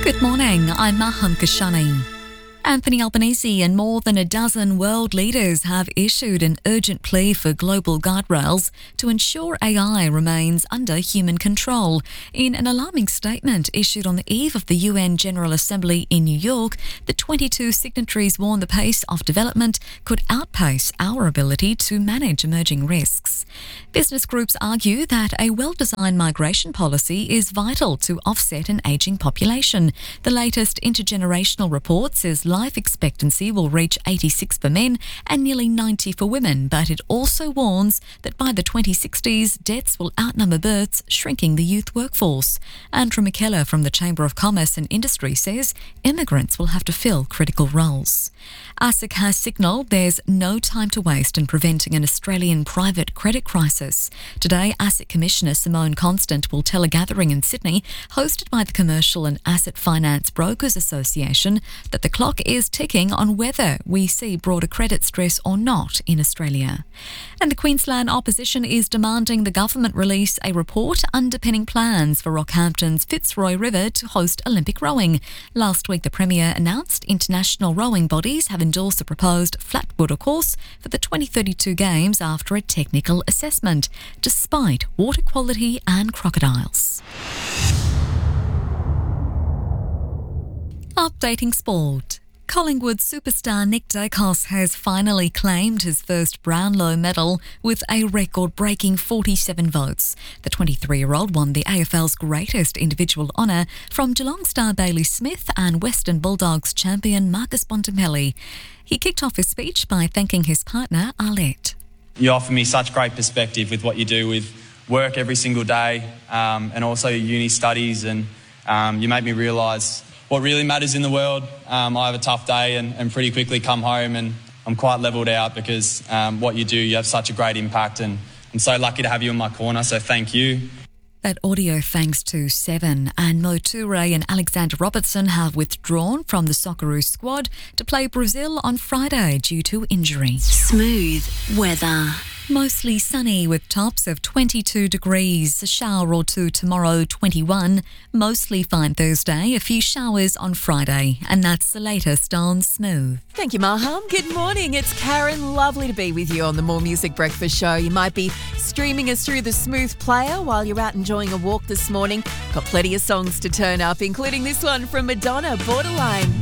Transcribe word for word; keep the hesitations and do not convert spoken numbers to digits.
Good morning, I'm Maham Kashani. Anthony Albanese and more than a dozen world leaders have issued an urgent plea for global guardrails to ensure A I remains under human control. In an alarming statement issued on the eve of the U N General Assembly in New York, the twenty-two signatories warn the pace of development could outpace our ability to manage emerging risks. Business groups argue that a well-designed migration policy is vital to offset an ageing population. The latest intergenerational report says life expectancy will reach eighty-six for men and nearly ninety for women, but it also warns that by the twenty sixties, deaths will outnumber births, shrinking the youth workforce. Andrew McKellar from the Chamber of Commerce and Industry says immigrants will have to fill critical roles. ASIC has signalled there's no time to waste in preventing an Australian private credit crisis. Today, ASIC Commissioner Simone Constant will tell a gathering in Sydney, hosted by the Commercial and Asset Finance Brokers Association, that the clock is ticking on whether we see broader credit stress or not in Australia. And the Queensland opposition is demanding the government release a report underpinning plans for Rockhampton's Fitzroy River to host Olympic rowing. Last week, the Premier announced international rowing bodies have endorsed the proposed flat water course for the twenty thirty-two Games after a technical assessment, despite water quality and crocodiles. Updating sport. Collingwood superstar Nick Daicos has finally claimed his first Brownlow medal with a record-breaking forty-seven votes. The twenty-three-year-old won the A F L's greatest individual honour from Geelong star Bailey Smith and Western Bulldogs champion Marcus Bontempelli. He kicked off his speech by thanking his partner Arlette. You offer me such great perspective with what you do with work every single day um, and also your uni studies, and um, you make me realise what really matters in the world. Um, I have a tough day and, and pretty quickly come home and I'm quite levelled out because um, what you do, you have such a great impact, and I'm so lucky to have you in my corner, so thank you. That audio thanks to Seven, and Mo Toure and Alexander Robertson have withdrawn from the Socceroos squad to play Brazil on Friday due to injury. Smooth weather. Mostly sunny with tops of twenty-two degrees. A shower or two tomorrow, twenty-one. Mostly fine Thursday, a few showers on Friday. And that's the latest on Smooth. Thank you, Maham. Good morning. It's Karen. Lovely to be with you on the More Music Breakfast Show. You might be streaming us through the Smooth player while you're out enjoying a walk this morning. Got plenty of songs to turn up, including this one from Madonna, Borderline.